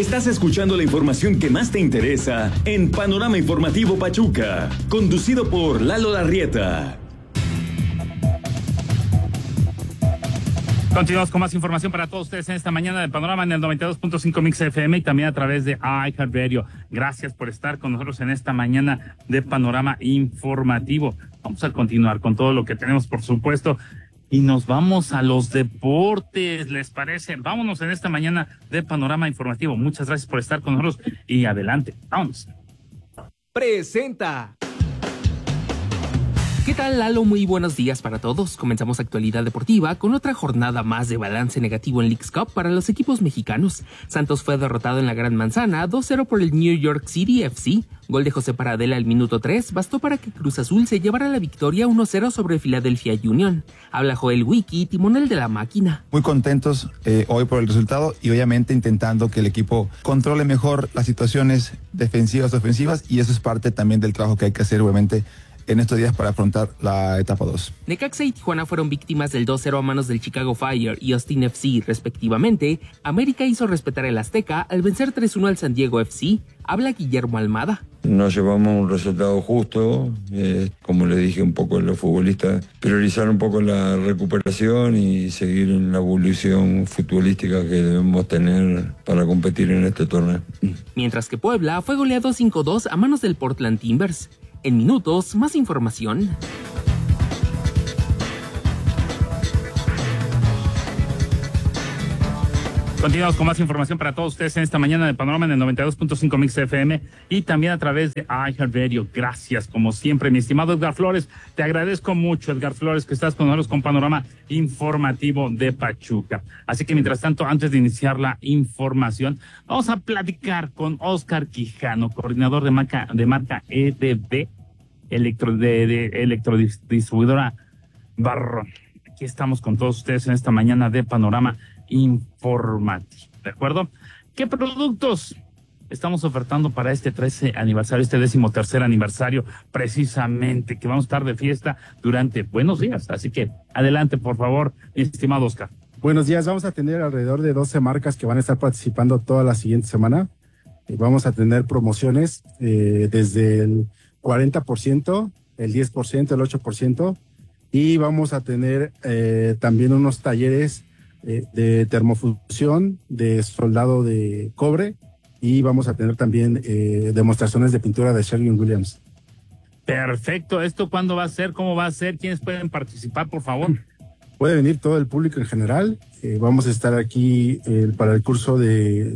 Estás escuchando la información que más te interesa en Panorama Informativo Pachuca, conducido por Lalo Larrieta. Continuamos con más información para todos ustedes en esta mañana de Panorama en el 92.5 Mix FM y también a través de iHeartRadio. Gracias por estar con nosotros en esta mañana de Panorama Informativo. Vamos a continuar con todo lo que tenemos, por supuesto, y nos vamos a los deportes, ¿les parece? Vámonos en esta mañana de Panorama Informativo. Muchas gracias por estar con nosotros y adelante, vamos. Presenta. ¿Qué tal, Lalo? Muy buenos días para todos. Comenzamos actualidad deportiva con otra jornada más de balance negativo en Leagues Cup para los equipos mexicanos. Santos fue derrotado en la Gran Manzana 2-0 por el New York City FC. Gol de José Paradela al minuto 3 bastó para que Cruz Azul se llevara la victoria 1-0 sobre Philadelphia Union. Habla Joel Wiki, timonel de la máquina. Muy contentos hoy por el resultado y obviamente intentando que el equipo controle mejor las situaciones defensivas, ofensivas, y eso es parte también del trabajo que hay que hacer obviamente en estos días para afrontar la etapa 2. Necaxa y Tijuana fueron víctimas del 2-0 a manos del Chicago Fire y Austin FC, respectivamente. América hizo respetar el Azteca al vencer 3-1 al San Diego FC. Habla Guillermo Almada. Nos llevamos un resultado justo, como le dije un poco a los futbolistas, priorizar un poco la recuperación y seguir en la evolución futbolística que debemos tener para competir en este torneo. Mientras que Puebla fue goleado 5-2 a manos del Portland Timbers. En minutos, más información. Continuamos con más información para todos ustedes en esta mañana de Panorama en el 92.5 Mix FM y también a través de iHeartRadio. Gracias, como siempre, mi estimado Edgar Flores. Te agradezco mucho, Edgar Flores, que estás con nosotros con Panorama Informativo de Pachuca. Así que, mientras tanto, antes de iniciar la información, vamos a platicar con Oscar Quijano, coordinador de marca EDB, electrodistribuidora Barrón. Aquí estamos con todos ustedes en esta mañana de Panorama Informativo, ¿de acuerdo? ¿Qué productos estamos ofertando para este 13 aniversario, este 13º aniversario, precisamente, que vamos a estar de fiesta durante buenos días? Así que adelante, por favor, mi estimado Oscar. Buenos días, vamos a tener alrededor de 12 marcas que van a estar participando toda la siguiente semana. Vamos a tener promociones desde el 40%, el 10%, el 8%, y vamos a tener también unos talleres de termofusión, de soldado de cobre, y vamos a tener también demostraciones de pintura de Sherwin-Williams. Perfecto. ¿Esto cuándo va a ser? ¿Cómo va a ser? ¿Quiénes pueden participar, por favor? Puede venir todo el público en general. Vamos a estar aquí para el curso de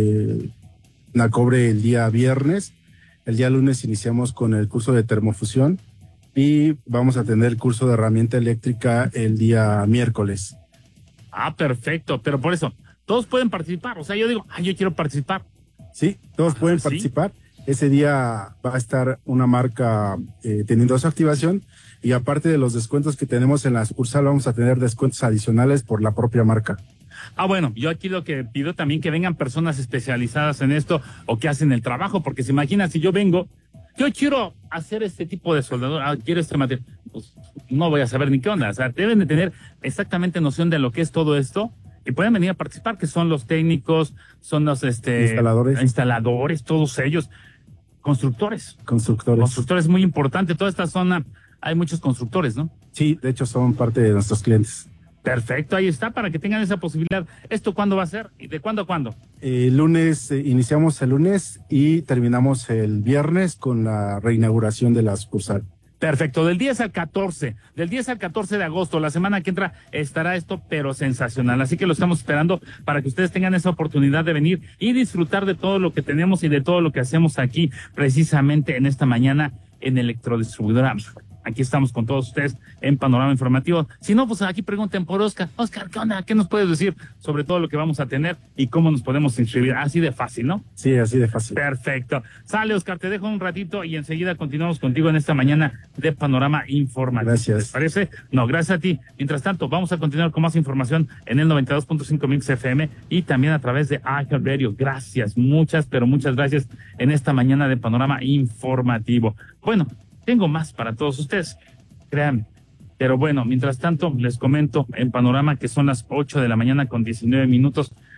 Nacobre el día viernes. El día lunes iniciamos con el curso de termofusión y vamos a tener el curso de herramienta eléctrica el día miércoles. Ah, perfecto, pero por eso, todos pueden participar. O sea, yo digo, yo quiero participar. Sí, todos pueden participar. Ese día va a estar una marca teniendo su activación, y aparte de los descuentos que tenemos en la sucursal, vamos a tener descuentos adicionales por la propia marca. Bueno, yo aquí lo que pido también que vengan personas especializadas en esto o que hacen el trabajo, porque se imagina si yo vengo, yo quiero hacer este tipo de soldadura, quiero este material, pues no voy a saber ni qué onda. O sea, deben de tener exactamente noción de lo que es todo esto y pueden venir a participar, que son los técnicos, son los instaladores, todos ellos, constructores, muy importante. Toda esta zona hay muchos constructores, ¿no? Sí, de hecho son parte de nuestros clientes. Perfecto, ahí está, para que tengan esa posibilidad. ¿Esto cuándo va a ser? ¿Y de cuándo a cuándo? Lunes, iniciamos el lunes y terminamos el viernes con la reinauguración de la sucursal. Perfecto, del 10 al 14 de agosto, la semana que entra, estará esto, pero sensacional. Así que lo estamos esperando para que ustedes tengan esa oportunidad de venir y disfrutar de todo lo que tenemos y de todo lo que hacemos aquí, precisamente en esta mañana en Electrodistribuidora. Aquí estamos con todos ustedes en Panorama Informativo. Si no, pues aquí pregunten por Oscar. Oscar, ¿qué onda? ¿Qué nos puedes decir sobre todo lo que vamos a tener y cómo nos podemos inscribir? Así de fácil, ¿no? Sí, así de fácil. Perfecto. Sale, Oscar, te dejo un ratito y enseguida continuamos contigo en esta mañana de Panorama Informativo. Gracias. ¿Te parece? No, gracias a ti. Mientras tanto, vamos a continuar con más información en el 92.5 Mix FM y también a través de iHeartRadio. Gracias, muchas gracias en esta mañana de Panorama Informativo. Bueno, tengo más para todos ustedes, créanme. Pero bueno, mientras tanto, les comento en Panorama que son las 8 de la mañana con 19 minutos.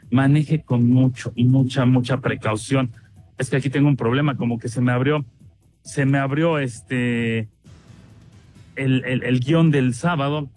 maneje con mucha precaución. Es que aquí tengo un problema, como que se me abrió el guión del sábado.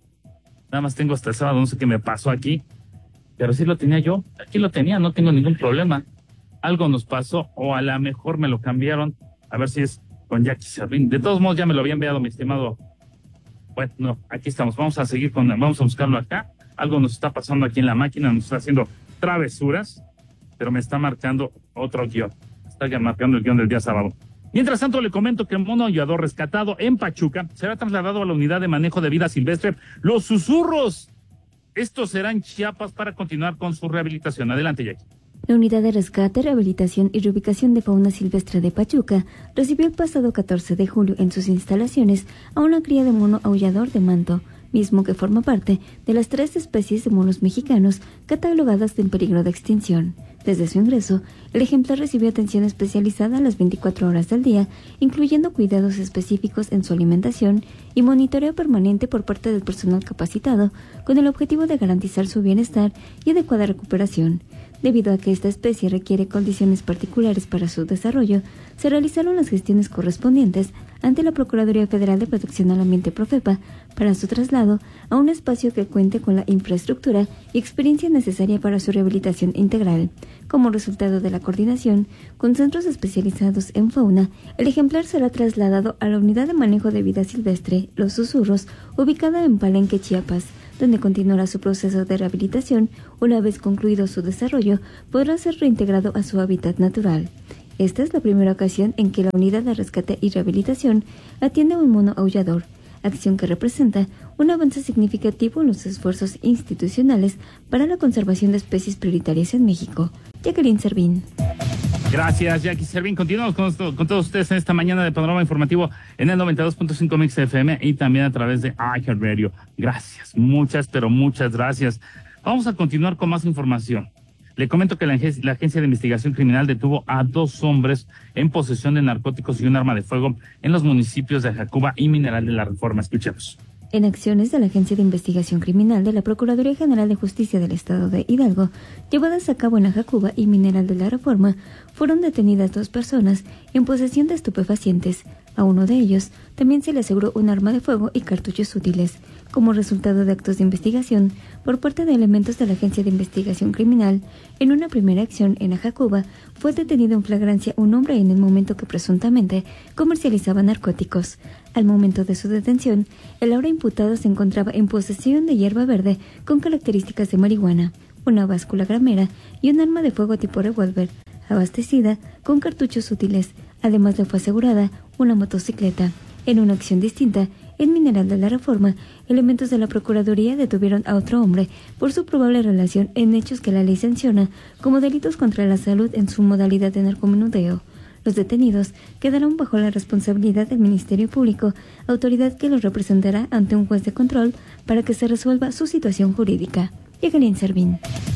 Nada más tengo hasta el sábado, no sé qué me pasó aquí, pero sí lo tenía yo, aquí lo tenía, no tengo ningún problema. Algo nos pasó, o a lo mejor me lo cambiaron, a ver si es con Jackie Servín. De todos modos, ya me lo había enviado mi estimado. Bueno, no, aquí estamos, vamos a buscarlo acá. Algo nos está pasando aquí en la máquina, nos está haciendo travesuras, pero me está marcando otro guión. Está marcando el guión del día sábado. Mientras tanto, le comento que el mono aullador rescatado en Pachuca será trasladado a la unidad de manejo de vida silvestre Los Susurros. Estos serán Chiapas para continuar con su rehabilitación. Adelante, Jackie. La Unidad de Rescate, Rehabilitación y Reubicación de Fauna Silvestre de Pachuca recibió el pasado 14 de julio en sus instalaciones a una cría de mono aullador de manto, mismo que forma parte de las 3 especies de monos mexicanos catalogadas en peligro de extinción. Desde su ingreso, el ejemplar recibió atención especializada a las 24 horas del día, incluyendo cuidados específicos en su alimentación y monitoreo permanente por parte del personal capacitado, con el objetivo de garantizar su bienestar y adecuada recuperación. Debido a que esta especie requiere condiciones particulares para su desarrollo, se realizaron las gestiones correspondientes ante la Procuraduría Federal de Protección al Ambiente Profepa para su traslado a un espacio que cuente con la infraestructura y experiencia necesaria para su rehabilitación integral. Como resultado de la coordinación con centros especializados en fauna, el ejemplar será trasladado a la Unidad de Manejo de Vida Silvestre Los Susurros, ubicada en Palenque, Chiapas, donde continuará su proceso de rehabilitación. Una vez concluido su desarrollo, podrá ser reintegrado a su hábitat natural. Esta es la primera ocasión en que la Unidad de Rescate y Rehabilitación atiende a un mono aullador, acción que representa un avance significativo en los esfuerzos institucionales para la conservación de especies prioritarias en México. Jacqueline Servín. Gracias, Jackie Servín. Continuamos con todos ustedes en esta mañana de Panorama Informativo en el 92.5 Mix FM y también a través de iHeartRadio. Gracias, muchas gracias. Vamos a continuar con más información. Le comento que la Agencia de Investigación Criminal detuvo a 2 hombres en posesión de narcóticos y un arma de fuego en los municipios de Jacuba y Mineral de la Reforma. Escuchemos. En acciones de la Agencia de Investigación Criminal de la Procuraduría General de Justicia del Estado de Hidalgo, llevadas a cabo en Ajacuba y Mineral de la Reforma, fueron detenidas 2 personas en posesión de estupefacientes. A uno de ellos también se le aseguró un arma de fuego y cartuchos útiles. Como resultado de actos de investigación por parte de elementos de la Agencia de Investigación Criminal, en una primera acción en Ajacuba, fue detenido en flagrancia un hombre en el momento que presuntamente comercializaba narcóticos. Al momento de su detención, el ahora imputado se encontraba en posesión de hierba verde con características de marihuana, una báscula gramera y un arma de fuego tipo revólver, abastecida con cartuchos útiles. Además le fue asegurada una motocicleta. En una acción distinta, en Mineral de la Reforma, elementos de la Procuraduría detuvieron a otro hombre por su probable relación en hechos que la ley sanciona como delitos contra la salud en su modalidad de narcomenudeo. Los detenidos quedarán bajo la responsabilidad del Ministerio Público, autoridad que los representará ante un juez de control para que se resuelva su situación jurídica. Jacqueline Servín.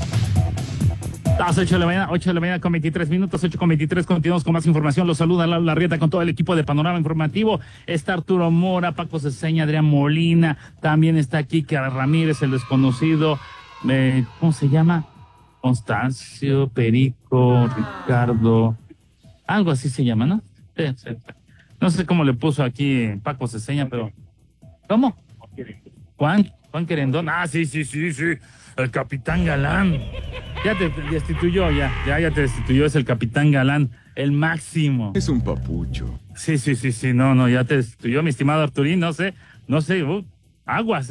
Las 8 de la mañana con 23 minutos, 8:23, continuamos con más información. Los saluda Lalo Larrieta con todo el equipo de Panorama Informativo. Está Arturo Mora, Paco Ceseña, Adrián Molina, también está Kike Ramírez, el desconocido, ¿cómo se llama? Constancio, Perico, Ricardo, algo así se llama, ¿no? Sí. No sé cómo le puso aquí Paco Ceseña, pero ¿cómo? Juan Querendón, sí, el Capitán Galán. Ya te destituyó, ya te destituyó, es el Capitán Galán, el máximo. Es un papucho. Sí, no, ya te destituyó, mi estimado Arturín, no sé, aguas.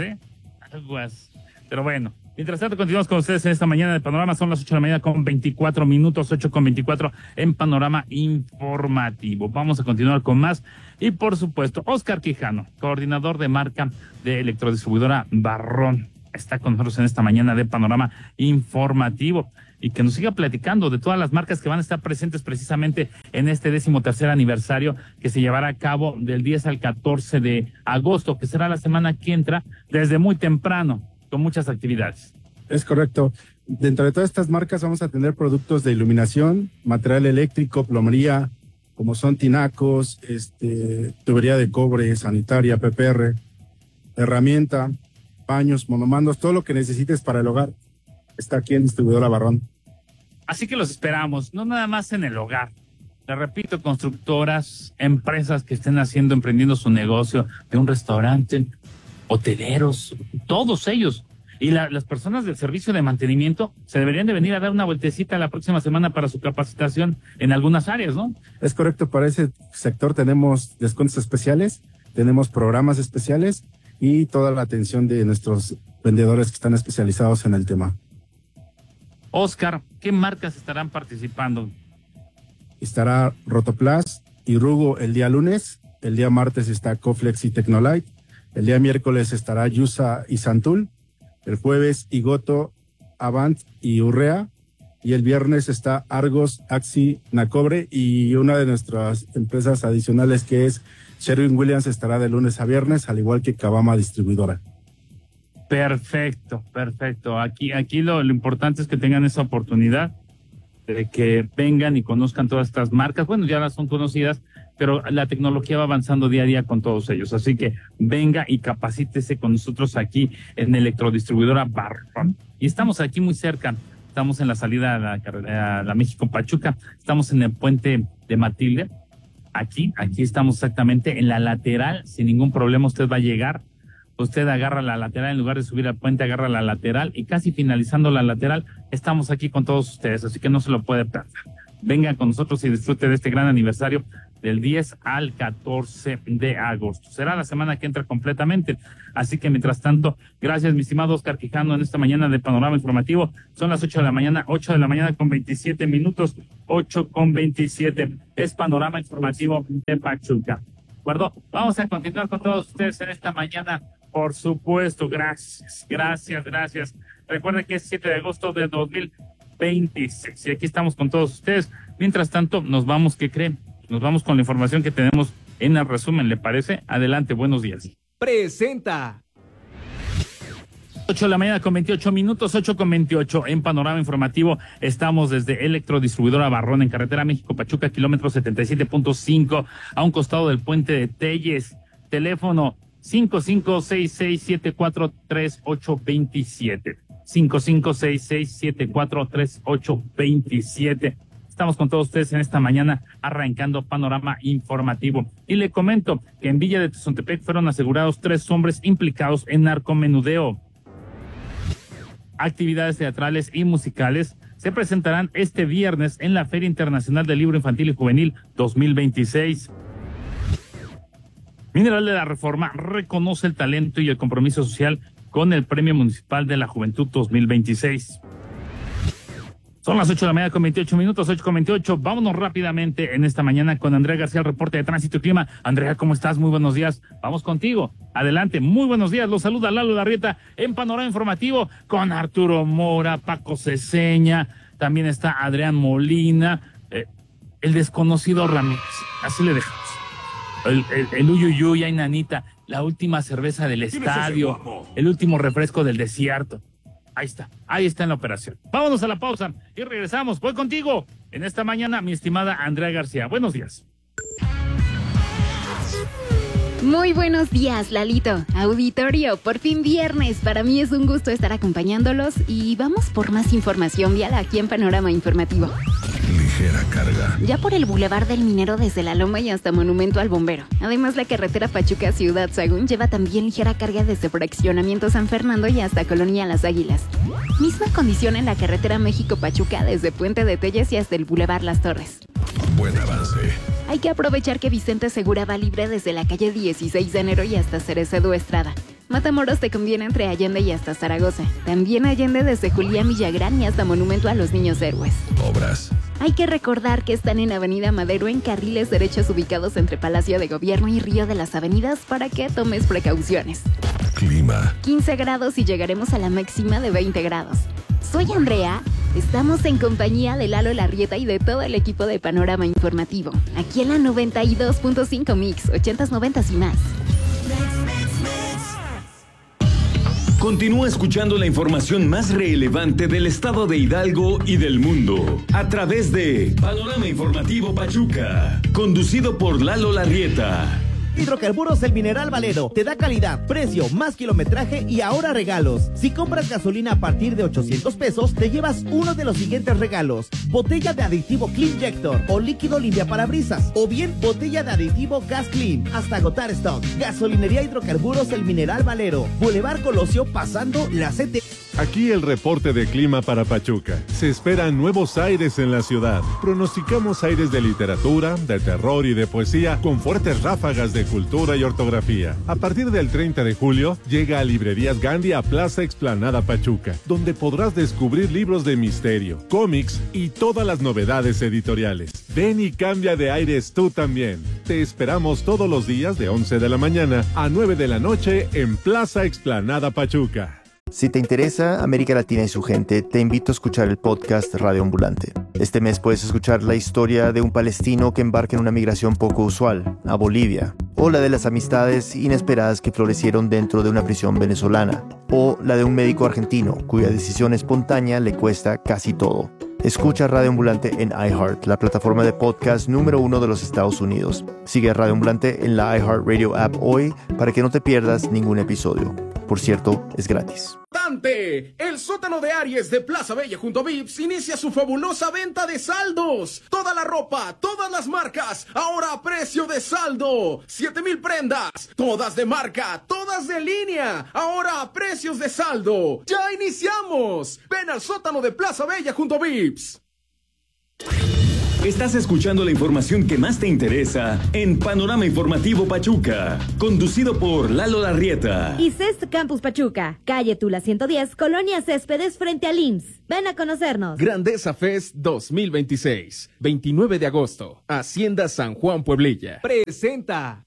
Pero bueno, mientras tanto continuamos con ustedes en esta mañana de Panorama, son las 8 de la mañana con 24 minutos, 8:24 en Panorama Informativo. Vamos a continuar con más y por supuesto, Oscar Quijano, coordinador de marca de electrodistribuidora Barrón, está con nosotros en esta mañana de Panorama Informativo y que nos siga platicando de todas las marcas que van a estar presentes precisamente en este 13º aniversario que se llevará a cabo del 10 al 14 de agosto, que será la semana que entra, desde muy temprano, con muchas actividades. Es correcto. Dentro de todas estas marcas vamos a tener productos de iluminación, material eléctrico, plomería, como son tinacos, tubería de cobre, sanitaria, PPR, herramienta, baños, monomandos, todo lo que necesites para el hogar. está aquí en Distribuidora Barrón. Así que los esperamos, no nada más en el hogar. Les repito, constructoras, empresas que estén emprendiendo su negocio de un restaurante, hoteleros, todos ellos. Y las personas del servicio de mantenimiento se deberían de venir a dar una vueltecita la próxima semana para su capacitación en algunas áreas, ¿no? Es correcto, para ese sector tenemos descuentos especiales, tenemos programas especiales y toda la atención de nuestros vendedores que están especializados en el tema. Oscar, ¿qué marcas estarán participando? Estará Rotoplas y Rugo el día lunes, el día martes está Coflex y Tecnolite, el día miércoles estará Yusa y Santul, el jueves Igoto, Avant y Urrea, y el viernes está Argos, Axi, Nacobre, y una de nuestras empresas adicionales que es Sherwin-Williams estará de lunes a viernes, al igual que Cabama Distribuidora. Perfecto. Aquí lo importante es que tengan esa oportunidad de que vengan y conozcan todas estas marcas. Bueno, ya las son conocidas, pero la tecnología va avanzando día a día con todos ellos. Así que venga y capacítese con nosotros aquí en Electrodistribuidora Barrón. Y estamos aquí muy cerca. Estamos en la salida a la México-Pachuca. Estamos en el puente de Matilde. Aquí estamos exactamente en la lateral. Sin ningún problema usted va a llegar. Usted agarra la lateral, en lugar de subir al puente, agarra la lateral y casi finalizando la lateral, estamos aquí con todos ustedes, así que no se lo puede perder. Venga con nosotros y disfrute de este gran aniversario del 10 al 14 de agosto. Será la semana que entra completamente, así que mientras tanto, gracias mi estimado Oscar Quijano en esta mañana de Panorama Informativo. Son las 8 de la mañana con 27 minutos, 8:27. Es Panorama Informativo de Pachuca. ¿De acuerdo? Vamos a continuar con todos ustedes en esta mañana. Por supuesto, gracias. Recuerden que es 7 de agosto de 2026 y aquí estamos con todos ustedes. Mientras tanto, nos vamos, ¿qué creen? Nos vamos con la información que tenemos en el resumen, ¿le parece? Adelante, buenos días. Presenta. 8 de la mañana con 28 minutos, 8:28 en Panorama Informativo. Estamos desde Electrodistribuidora Barrón en carretera México-Pachuca, kilómetro 77.5, a un costado del puente de Telles. Teléfono 5566743827. 5566743827. Estamos con todos ustedes en esta mañana arrancando Panorama Informativo. Y le comento que en Villa de Tezontepec fueron asegurados 3 hombres implicados en narcomenudeo. Actividades teatrales y musicales se presentarán este viernes en la Feria Internacional del Libro Infantil y Juvenil 2026. Mineral de la Reforma reconoce el talento y el compromiso social con el Premio Municipal de la Juventud 2026. Son las 8 de la mañana con 28 minutos, 8:28. Vámonos rápidamente en esta mañana con Andrea García, el reporte de tránsito y clima. Andrea, ¿cómo estás? Muy buenos días. Vamos contigo. Adelante, muy buenos días. Los saluda Lalo Larrieta en Panorama Informativo con Arturo Mora, Paco Ceseña, también está Adrián Molina, el desconocido Ramírez. Así le dejamos. El uyuyuy, ay nanita, la última cerveza del estadio, el último refresco del desierto. Ahí está en la operación. Vámonos a la pausa y regresamos. Voy contigo en esta mañana, mi estimada Andrea García. Buenos días. Muy buenos días, Lalito. Auditorio, por fin viernes. Para mí es un gusto estar acompañándolos y vamos por más información vial aquí en Panorama Informativo. Ligera carga. Ya por el Boulevard del Minero desde La Loma y hasta Monumento al Bombero. Además, la carretera Pachuca-Ciudad Sagún lleva también ligera carga desde Fraccionamiento San Fernando y hasta Colonia Las Águilas. Misma condición en la carretera México-Pachuca desde Puente de Telles y hasta el Boulevard Las Torres. Buen avance. Hay que aprovechar que Vicente Segura va libre desde la calle 16 de enero y hasta Cerecedo Estrada. Matamoros te conviene entre Allende y hasta Zaragoza. También Allende desde Julián Villagrán y hasta Monumento a los Niños Héroes. Obras. Hay que recordar que están en Avenida Madero en carriles derechos ubicados entre Palacio de Gobierno y Río de las Avenidas para que tomes precauciones. Clima. 15 grados y llegaremos a la máxima de 20 grados. Soy Andrea. Estamos en compañía de Lalo Larrieta y de todo el equipo de Panorama Informativo. Aquí en la 92.5 Mix, 80s, 90s y más. Continúa escuchando la información más relevante del estado de Hidalgo y del mundo a través de Panorama Informativo Pachuca, conducido por Lalo Larrieta. Hidrocarburos El Mineral Valero te da calidad, precio, más kilometraje y ahora regalos. Si compras gasolina a partir de 800 pesos, te llevas uno de los siguientes regalos: botella de aditivo Cleanjector o líquido limpiaparabrisas, o bien botella de aditivo Gas Clean, hasta agotar stock. Gasolinería Hidrocarburos El Mineral Valero, Boulevard Colosio, pasando la CT. Aquí el reporte de clima para Pachuca. Se esperan nuevos aires en la ciudad. Pronosticamos aires de literatura, de terror y de poesía, con fuertes ráfagas de cultura y ortografía. A partir del 30 de julio, llega a Librerías Gandhi a Plaza Explanada Pachuca, donde podrás descubrir libros de misterio, cómics y todas las novedades editoriales. Ven y cambia de aires tú también. Te esperamos todos los días de 11 de la mañana a 9 de la noche en Plaza Explanada Pachuca. Si te interesa América Latina y su gente, te invito a escuchar el podcast Radio Ambulante. Este mes puedes escuchar la historia de un palestino que embarca en una migración poco usual, a Bolivia, o la de las amistades inesperadas que florecieron dentro de una prisión venezolana, o la de un médico argentino cuya decisión espontánea le cuesta casi todo. Escucha Radio Ambulante en iHeart, la plataforma de podcast número 1 de los Estados Unidos. Sigue a Radio Ambulante en la iHeartRadio app hoy para que no te pierdas ningún episodio. Por cierto, es gratis. Dante, el sótano de Aries de Plaza Bella junto a Vips inicia su fabulosa venta de saldos. Toda la ropa, todas las marcas, ahora a precio de saldo. 7,000 prendas, todas de marca, todas de línea, ahora a precios de saldo. ¡Ya iniciamos! Ven al sótano de Plaza Bella junto a Vips. Estás escuchando la información que más te interesa en Panorama Informativo Pachuca, conducido por Lalo Larrieta. ICEST Campus Pachuca, calle Tula 110, Colonia Céspedes, frente al IMSS. Ven a conocernos. Grandeza Fest 2026, 29 de agosto, Hacienda San Juan Pueblilla. Presenta.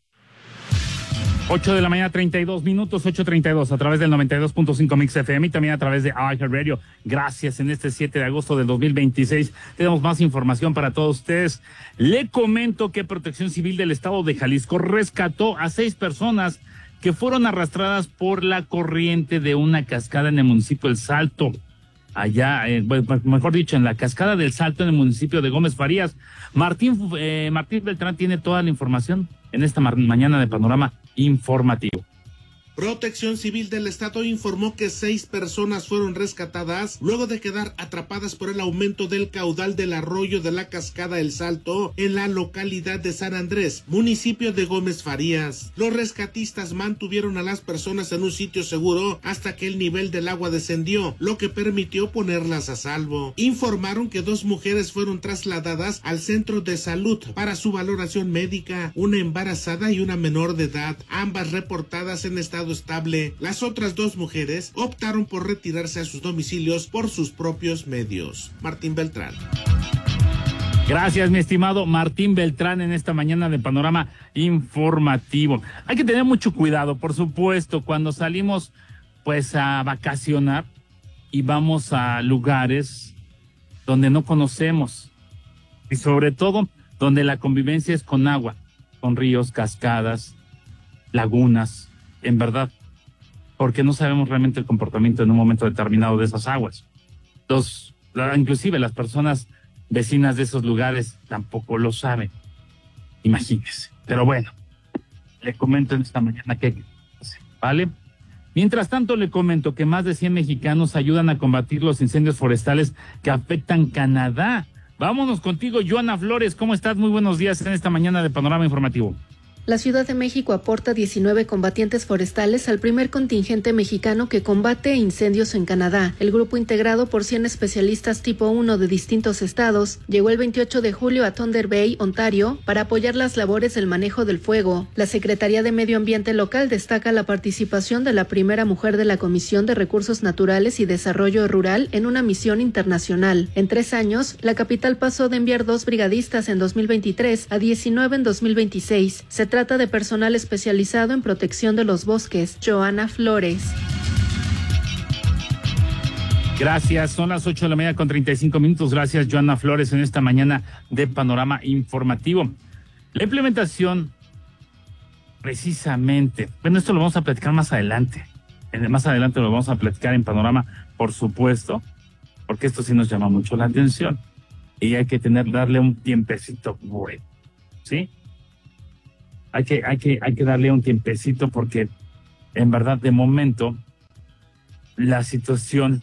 8 de la mañana, 32 minutos, 8:32, a través del 92.5 Mix FM y también a través de iHeartRadio. Gracias, en este 7 de agosto del 2026 tenemos más información para todos ustedes. Le comento que Protección Civil del Estado de Jalisco rescató a 6 personas que fueron arrastradas por la corriente de una cascada en el municipio del Salto. Allá, mejor dicho, en la cascada del Salto, en el municipio de Gómez Farías. Martín Beltrán tiene toda la información en esta mañana de Panorama Informativo. Protección Civil del Estado informó que 6 personas fueron rescatadas luego de quedar atrapadas por el aumento del caudal del arroyo de la Cascada El Salto en la localidad de San Andrés, municipio de Gómez Farías. Los rescatistas mantuvieron a las personas en un sitio seguro hasta que el nivel del agua descendió, lo que permitió ponerlas a salvo. Informaron que 2 mujeres fueron trasladadas al centro de salud para su valoración médica, una embarazada y una menor de edad, ambas reportadas en estado estable. Las otras 2 mujeres optaron por retirarse a sus domicilios por sus propios medios. Martín Beltrán. Gracias, mi estimado Martín Beltrán, en esta mañana de Panorama Informativo. Hay que tener mucho cuidado, por supuesto, cuando salimos pues a vacacionar y vamos a lugares donde no conocemos y sobre todo donde la convivencia es con agua, con ríos, cascadas, lagunas. En verdad, porque no sabemos realmente el comportamiento en un momento determinado de esas aguas. Inclusive las personas vecinas de esos lugares tampoco lo saben. Imagínense. Pero bueno, le comento en esta mañana que ¿vale? Mientras tanto, le comento que más de 100 mexicanos ayudan a combatir los incendios forestales que afectan Canadá. Vámonos contigo, Joana Flores. ¿Cómo estás? Muy buenos días en esta mañana de Panorama Informativo. La Ciudad de México aporta 19 combatientes forestales al primer contingente mexicano que combate incendios en Canadá. El grupo, integrado por 100 especialistas tipo 1 de distintos estados, llegó el 28 de julio a Thunder Bay, Ontario, para apoyar las labores del manejo del fuego. La Secretaría de Medio Ambiente local destaca la participación de la primera mujer de la Comisión de Recursos Naturales y Desarrollo Rural en una misión internacional. En 3 años, la capital pasó de enviar 2 brigadistas en 2023 a 19 en 2026. Se trata de personal especializado en protección de los bosques. Joana Flores. Gracias, son las 8 de la mañana con 35 minutos. Gracias, Joana Flores, en esta mañana de Panorama Informativo. La implementación, precisamente, bueno, esto lo vamos a platicar más adelante. Más adelante lo vamos a platicar en Panorama, por supuesto, porque esto sí nos llama mucho la atención. Y hay que darle un tiempecito bueno, ¿sí? hay que darle un tiempecito porque en verdad de momento la situación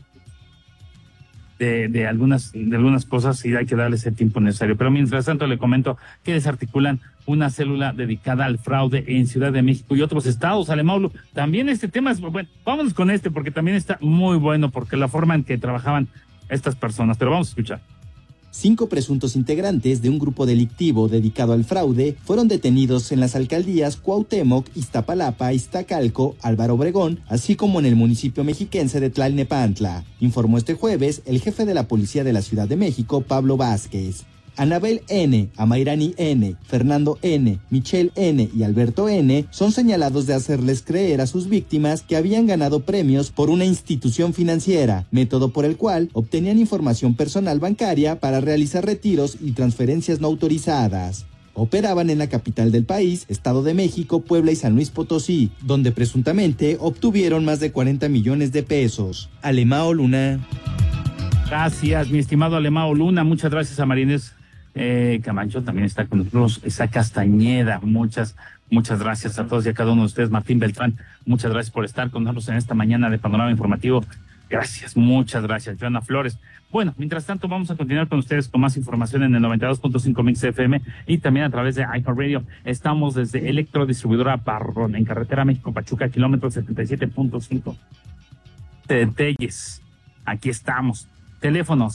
de algunas cosas sí hay que darle ese tiempo necesario. Pero mientras tanto le comento que desarticulan una célula dedicada al fraude en Ciudad de México y otros estados. Alemaulo, también este tema es bueno. Vámonos con porque también está muy bueno, porque la forma en que trabajaban estas personas. Pero vamos a escuchar. 5 presuntos integrantes de un grupo delictivo dedicado al fraude fueron detenidos en las alcaldías Cuauhtémoc, Iztapalapa, Iztacalco, Álvaro Obregón, así como en el municipio mexiquense de Tlalnepantla, informó este jueves el jefe de la Policía de la Ciudad de México, Pablo Vázquez. Anabel N., Amairani N., Fernando N., Michelle N. y Alberto N. son señalados de hacerles creer a sus víctimas que habían ganado premios por una institución financiera, método por el cual obtenían información personal bancaria para realizar retiros y transferencias no autorizadas. Operaban en la capital del país, Estado de México, Puebla y San Luis Potosí, donde presuntamente obtuvieron más de 40 millones de pesos. Alemao Luna. Gracias, mi estimado Alemao Luna. Muchas gracias a Marinés Camacho, también está con nosotros. Esa Castañeda, muchas gracias a todos y a cada uno de ustedes. Martín Beltrán, muchas gracias por estar con nosotros en esta mañana de Panorama Informativo. Gracias, muchas gracias. Joana Flores. Bueno, mientras tanto vamos a continuar con ustedes con más información en el 92.5 Mix FM y también a través de iHeartRadio. Estamos desde Electrodistribuidora Barrón, en carretera México-Pachuca, kilómetro 77.5 de Telles. Aquí estamos. Teléfono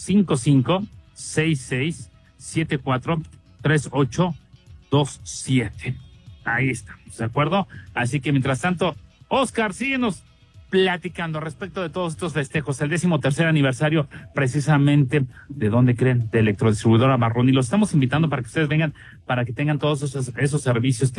5566743827. Ahí estamos, ¿de acuerdo? Así que mientras tanto, Oscar, síguenos platicando respecto de todos estos festejos, el 13º aniversario precisamente de ¿dónde creen? De Electrodistribuidora Barrón, y los estamos invitando para que ustedes vengan, para que tengan todos esos servicios que